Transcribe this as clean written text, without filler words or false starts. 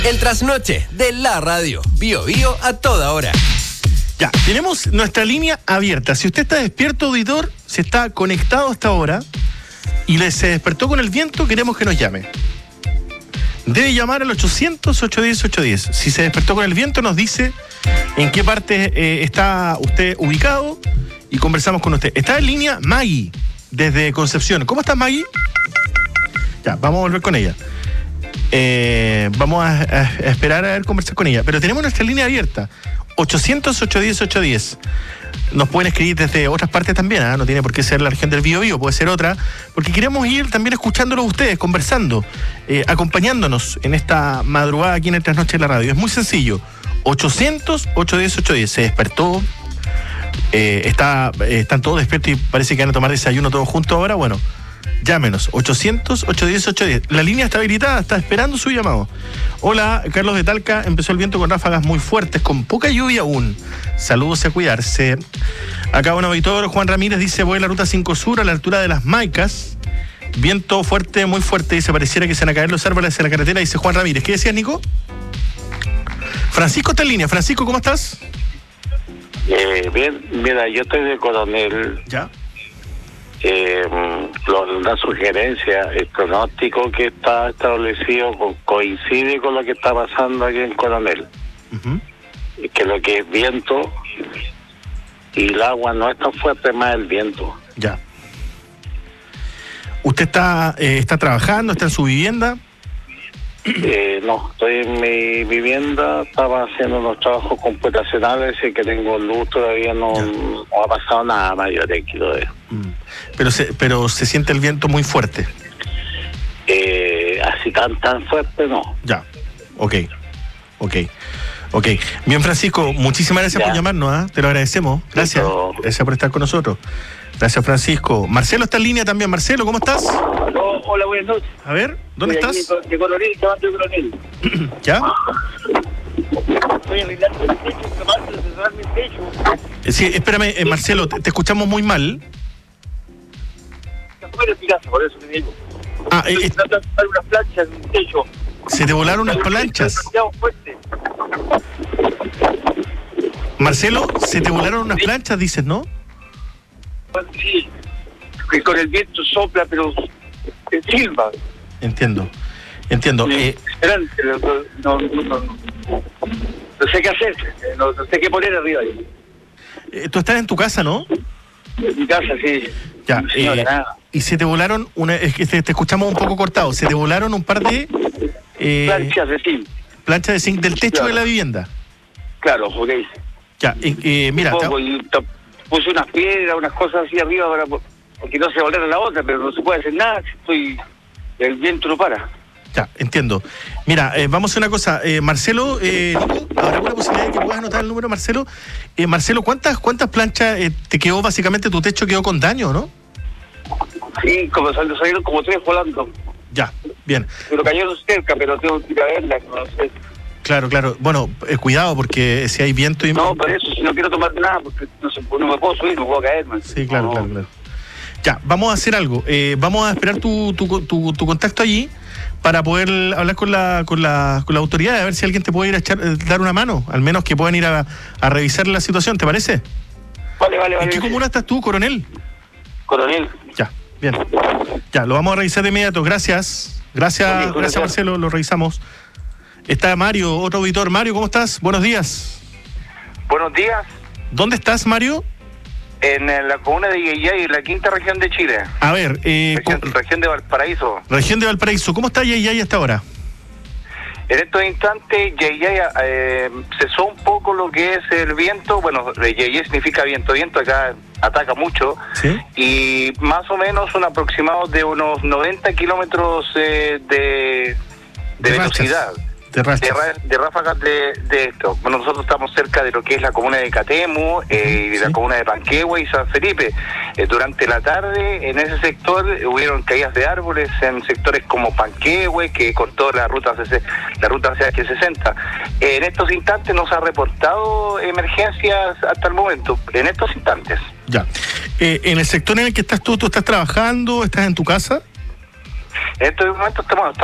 El trasnoche de la radio. Bio Bio a toda hora. Ya, tenemos nuestra línea abierta. Si usted está despierto, auditor, si está conectado hasta ahora y se despertó con el viento, queremos que nos llame. Debe llamar al 800-810-810. Si se despertó con el viento, nos dice en qué parte está usted ubicado y conversamos con usted. Está en línea Maggie, desde Concepción. ¿Cómo estás, Maggie? Ya, vamos a volver con ella. Vamos a esperar a ver conversar con ella. Pero tenemos nuestra línea abierta. 800-810-810. Nos pueden escribir desde otras partes también, ¿eh? No tiene por qué ser la región del Biobío, puede ser otra, porque queremos ir también escuchándolos ustedes, conversando, acompañándonos en esta madrugada aquí en el Trasnoche de la Radio. Es muy sencillo. 800-810-810. Se despertó, están todos despiertos y parece que van a tomar desayuno todos juntos ahora. Bueno, llámenos, 800-810-810. La línea está habilitada, está esperando su llamado. Hola, Carlos de Talca. Empezó el viento con ráfagas muy fuertes, con poca lluvia aún. Saludos y a cuidarse. Acá un auditor, Juan Ramírez, dice: voy a la ruta 5 Sur, a la altura de Las Maicas. Viento fuerte, muy fuerte, dice, pareciera que se van a caer los árboles en la carretera, dice Juan Ramírez. ¿Qué decías, Nico? Francisco está en línea. Francisco, ¿cómo estás? Bien, mira, yo estoy de Coronel. ¿Ya? La sugerencia, el pronóstico que está establecido coincide con lo que está pasando aquí en Coronel. Que lo que es viento y el agua no es tan fuerte, más el viento. Ya. ¿Usted está trabajando, está en su vivienda? No, estoy en mi vivienda, estaba haciendo unos trabajos computacionales y que tengo luz, todavía no ha pasado nada mayor aquí todavía. Pero se siente el viento muy fuerte. Así tan fuerte no. Ya, ok. Bien, Francisco, muchísimas gracias por llamarnos, ¿eh? Te lo agradecemos. Gracias. Gracias por estar con nosotros. Gracias, Francisco. Marcelo está en línea también. Marcelo, ¿cómo estás? Hola, buenas noches. A ver, ¿dónde estás? De Coronel, llamando de Coronel. ¿Ya? Estoy arreglando el techo, llamando de cerrarme el techo. Sí, espérame, Marcelo, te escuchamos muy mal. Está fuera de mi casa, por eso te digo. Estoy tratando de poner unas planchas en el techo. ¿Se te volaron unas planchas? Marcelo, ¿se te volaron unas planchas, dices, no? Sí, que con el viento sopla, pero silba. Entiendo. Esperante, no sé qué hacer, no sé qué poner arriba. Tú estás en tu casa, ¿no? En mi casa, sí. Ya, Nada. y se te volaron, es que te escuchamos un poco cortado, se te volaron un par de... planchas de zinc. Planchas de zinc del techo de la vivienda. Claro, ok. Ya, mira... Puse unas piedras, unas cosas así arriba para porque no se volviera la otra, pero no se puede hacer nada, el viento no para. Ya, entiendo. Mira, vamos a hacer una cosa. Marcelo, Nico, ¿habrá alguna posibilidad de que puedas anotar el número, Marcelo? Marcelo, ¿cuántas planchas te quedó básicamente, tu techo quedó con daño, no? Sí, como salieron como 3 volando. Ya, bien. Pero cayeron cerca, pero tengo que ir a verlas, no sé. Claro. Bueno, cuidado, porque si hay viento y... No, por eso, si no quiero tomar nada, porque no me puedo subir, no puedo caer, man. Sí, claro. Ya, vamos a hacer algo. Vamos a esperar tu contacto allí para poder hablar con la autoridad, a ver si alguien te puede ir a dar una mano, al menos que puedan ir a revisar la situación, ¿te parece? Vale. ¿En qué comuna estás tú, Coronel? Coronel. Ya, bien. Ya, lo vamos a revisar de inmediato. Gracias, Marcelo, lo revisamos. Está Mario, otro auditor. Mario, ¿cómo estás? Buenos días. Buenos días. ¿Dónde estás, Mario? En la comuna de Yayay, la quinta región de Chile. A ver, región de Valparaíso. Región de Valparaíso. ¿Cómo está Yayay hasta ahora? En estos instantes, Yayay cesó un poco lo que es el viento. Bueno, Yayay significa viento, acá ataca mucho. ¿Sí? Y más o menos un aproximado de unos 90 kilómetros de velocidad. De ráfagas de esto. Bueno, nosotros estamos cerca de lo que es la comuna de Catemu, y la comuna de Panquehue y San Felipe. Durante la tarde, en ese sector, hubieron caídas de árboles en sectores como Panquehue, que cortó la ruta CH60. En estos instantes nos ha reportado emergencias hasta el momento, en estos instantes. Ya. En el sector en el que estás tú estás trabajando, estás en tu casa. En estos momentos estamos